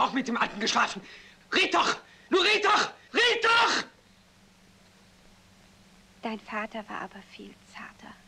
auch mit dem Alten geschlafen. Red doch! Nur red doch! Red doch! Dein Vater war aber viel zarter.